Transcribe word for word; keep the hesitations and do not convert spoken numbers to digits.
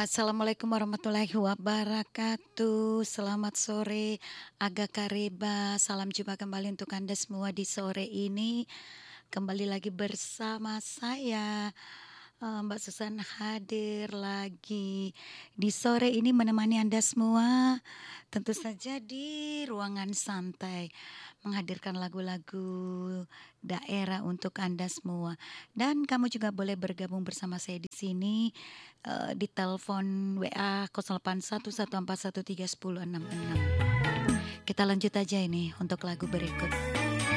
Assalamualaikum warahmatullahi wabarakatuh. Selamat sore, Aga Kareba. Salam jumpa kembali untuk Anda semua di sore ini. Kembali lagi bersama saya, eee, Mbak Susan hadir lagi di sore ini menemani Anda semua, tentu saja di ruangan santai, menghadirkan lagu-lagu daerah untuk Anda semua. Dan kamu juga boleh bergabung bersama saya di sini, eee, di telepon W A nol delapan satu satu empat satu tiga nol enam enam. Kita lanjut aja ini untuk lagu berikut.